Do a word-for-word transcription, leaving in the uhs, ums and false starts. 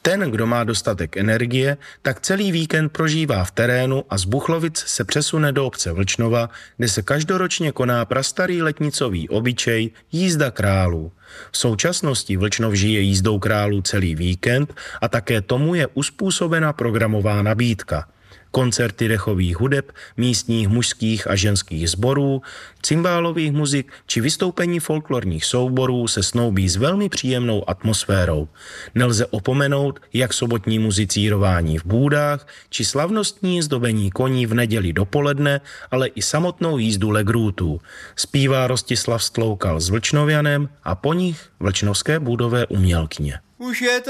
Ten, kdo má dostatek energie, tak celý víkend prožívá v terénu a z Buchlovic se přesune do obce Vlčnova, kde se každoročně koná prastarý letnicový obyčej jízda králů. V současnosti Vlčnov žije jízdou králů celý víkend a také tomu je uspůsobena programová nabídka. Koncerty dechových hudeb, místních mužských a ženských sborů, cymbálových muzik či vystoupení folklorních souborů se snoubí s velmi příjemnou atmosférou. Nelze opomenout jak sobotní muzicírování v bůdách, či slavnostní zdobení koní v neděli dopoledne, ale i samotnou jízdu legrůtů. Zpívá Rostislav Stloukal s Vlčnovianem a po nich vlčnovské bůdové umělkyně. Už je to